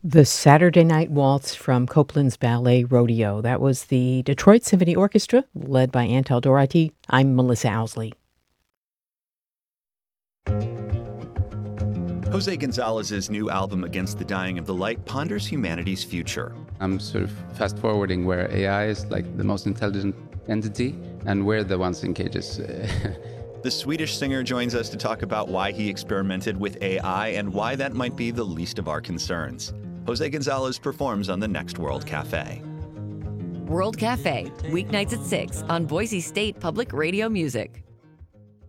The Saturday Night Waltz from Copland's Ballet Rodeo. That was the Detroit Symphony Orchestra, led by Antal Doherty. I'm Melissa Owsley. Jose Gonzalez's new album, Against the Dying of the Light, ponders humanity's future. I'm sort of fast-forwarding where AI is like the most intelligent entity, and we're the ones in cages. The Swedish singer joins us to talk about why he experimented with AI and why that might be the least of our concerns. Jose Gonzalez performs on the next World Cafe. World Cafe, weeknights at 6 on Boise State Public Radio Music.